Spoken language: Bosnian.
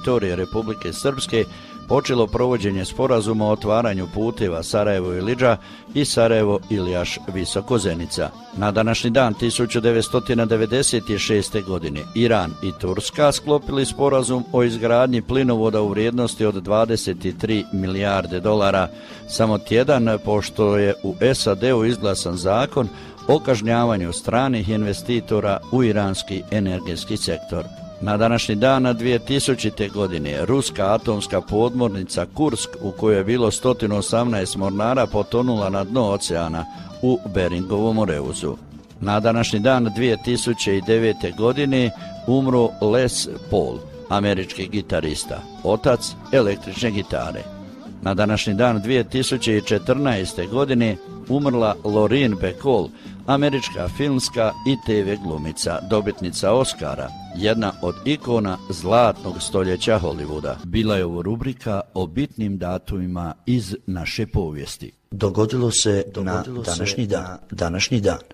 teritorije Republike Srpske počelo provođenje sporazuma o otvaranju puteva Sarajevo-Ilidža i Sarajevo-Iljaš-Visokozenica. Na današnji dan 1996. godine Iran i Turska sklopili sporazum o izgradnji plinovoda u vrijednosti od 23 milijarde dolara, samo tjedan pošto je u SAD-u izglasan zakon o kažnjavanju stranih investitora u iranski energetski sektor. Na današnji dan 2000. godine ruska atomska podmornica Kursk, u kojoj je bilo 118 mornara, potonula na dno oceana u Beringovom moreuzu. Na današnji dan 2009. godine umro Les Paul, američki gitarista, otac električne gitare. Na današnji dan 2014. godine umrla Lauren Bacall, američka filmska i TV glumica, dobitnica Oscara, jedna od ikona zlatnog stoljeća Hollywooda. Bila je ovo rubrika o bitnim datumima iz naše povijesti. Dogodilo se na današnji dan.